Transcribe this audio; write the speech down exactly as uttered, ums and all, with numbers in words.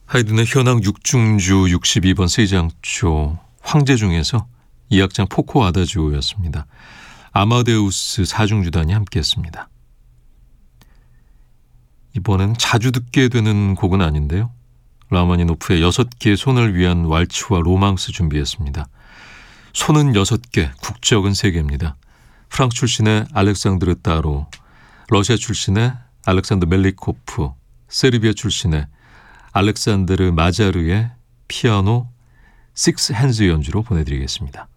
하이든의 현악 육 중주 육십이 번 세장조 황제 중에서 이 악장 포코 아다지오였습니다. 아마데우스 사 중주단이 함께했습니다. 이번엔 자주 듣게 되는 곡은 아닌데요. 라마니노프의 여섯 개의 손을 위한 왈츠와 로망스 준비했습니다. 손은 여섯 개, 국적은 세 개입니다. 프랑스 출신의 알렉산드르 따로, 러시아 출신의 알렉산드 멜리코프, 세르비아 출신의 알렉산드르 마자르의 피아노 식스 핸즈 연주로 보내드리겠습니다.